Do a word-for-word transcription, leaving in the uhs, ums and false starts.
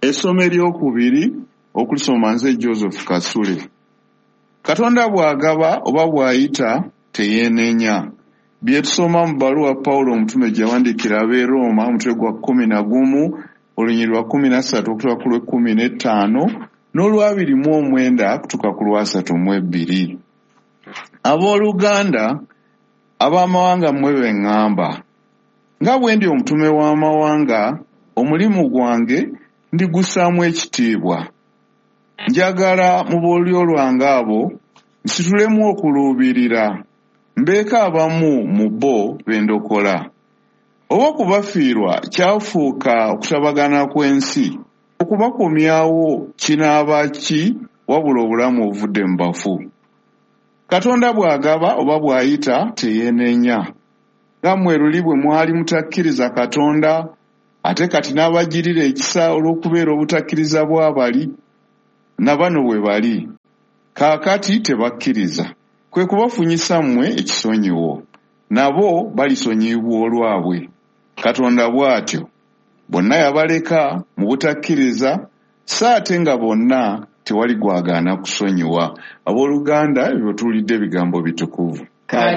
Essomo eryokubiri okulisoma nze Joseph Kasule. Katonda bw'agaba oba bw'ayita teyeenenya. Bye tusoma mu bbaluwa Pawulo omutume gye yawandiikira ab'e Roma omutwe gwa kkumi na gumu olunyiri lwa kkumi na ssatu okutuuka ku lw'ekkumi n'ettaano n'olwabiri mu omwenda kutuuka ku lwasatu mu ebbiri. Abooluganda ab'amawanga mmwe be ŋŋamba, nga bwe ndi omutume w'amawanga, omulimu gwange ndigussaamu ekitiibwa. Njagala mu boolyo lwange abo nsitulemu okuluubirira, mbeeko abamu mu bo be ndokola. Oba okubafiirwa kyafuuka okutabagana kw'ensi, okubakomyawo kinaaba ki wabula obulamu obuvudde mu bafu? Katonda bw'agaba oba bw'ayita teyeenenya. Nga mmwe luli bwe mwali mutakkiriza Katonda, ate kati n'abagirira ekisa olw'okubeera obutakkiriza bw'abali, na bano bwe bali. Kaakati tebakkiriza, kwe kubafunyisa mmwe ekisonyiwo, nabo balisonyiyibwa olwabwe. Katonda bw'atyo bonna yabaleka mu butakkiriza, so ate nga bonna tewali gwagaana kusonyiwa. Abooluganda ebyo tuwulidde ebigambo bitukuvu.